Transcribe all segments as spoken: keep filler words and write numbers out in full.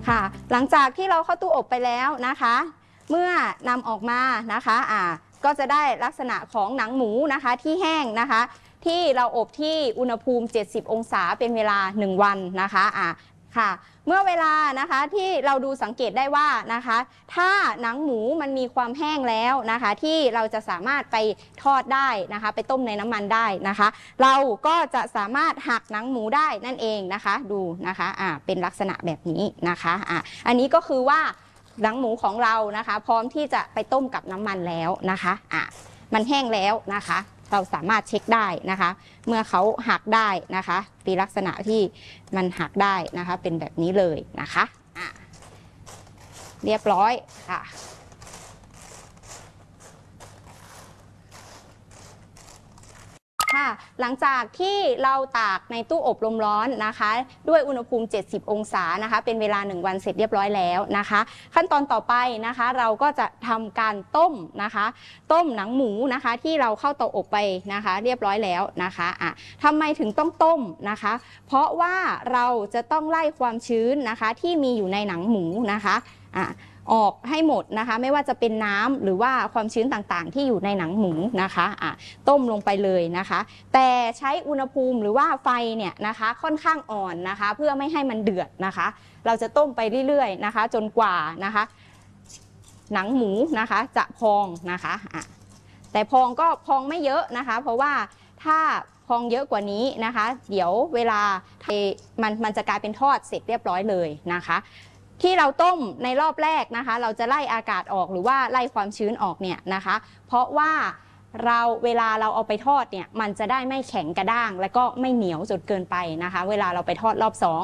ค่ะหลังจากที่เราเข้าตู้อบไปแล้วนะคะเมื่อนำออกมานะคะอ่าก็จะได้ลักษณะของหนังหมูนะคะที่แห้งนะคะที่เราอบที่อุณหภูมิเจ็ดสิบองศาเป็นเวลาหนึ่งวันนะคะอ่าค่ะเมื่อเวลานะคะที่เราดูสังเกตได้ว่านะคะถ้าหนังหมูมันมีความแห้งแล้วนะคะที่เราจะสามารถไปทอดได้นะคะไปต้มในน้ำมันได้นะคะเราก็จะสามารถหักหนังหมูได้นั่นเองนะคะดูนะคะอ่าเป็นลักษณะแบบนี้นะคะอ่าอันนี้ก็คือว่าหนังหมูของเรานะคะพร้อมที่จะไปต้มกับน้ำมันแล้วนะคะอ่ามันแห้งแล้วนะคะเราสามารถเช็คได้นะคะเมื่อเขาหักได้นะคะมีลักษณะที่มันหักได้นะคะเป็นแบบนี้เลยนะคะอ่ะเรียบร้อยค่ะค่ะหลังจากที่เราตากในตู้อบลมร้อนนะคะด้วยอุณหภูมิเจ็ดสิบองศานะคะเป็นเวลาหนึ่งวันเสร็จเรียบร้อยแล้วนะคะขั้นตอนต่อไปนะคะเราก็จะทำการต้มนะคะต้มหนังหมูนะคะที่เราเข้าเตาอบไปนะคะเรียบร้อยแล้วนะคะอ่ะทำไมถึงต้องต้มนะคะเพราะว่าเราจะต้องไล่ความชื้นนะคะที่มีอยู่ในหนังหมูนะคะอ่ะออกให้หมดนะคะไม่ว่าจะเป็นน้ำหรือว่าความชื้นต่างๆที่อยู่ในหนังหมูนะคะอ่ะต้มลงไปเลยนะคะแต่ใช้อุณหภูมิหรือว่าไฟเนี่ยนะคะค่อนข้างอ่อนนะคะเพื่อไม่ให้มันเดือดนะคะเราจะต้มไปเรื่อยๆนะคะจนกว่านะคะหนังหมูนะคะจะพองนะคะอ่ะแต่พองก็พองไม่เยอะนะคะเพราะว่าถ้าพองเยอะกว่านี้นะคะเดี๋ยวเวลามันมันจะกลายเป็นทอดเสร็จเรียบร้อยเลยนะคะที่เราต้มในรอบแรกนะคะเราจะไล่อากาศออกหรือว่าไล่ความชื้นออกเนี่ยนะคะเพราะว่าเราเวลาเราเอาไปทอดเนี่ยมันจะได้ไม่แข็งกระด้างและก็ไม่เหนียวจนเกินไปนะคะเวลาเราไปทอดรอบสอง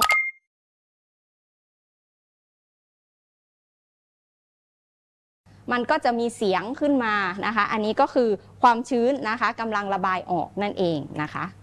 มันก็จะมีเสียงขึ้นมานะคะอันนี้ก็คือความชื้นนะคะกำลังระบายออกนั่นเองนะคะ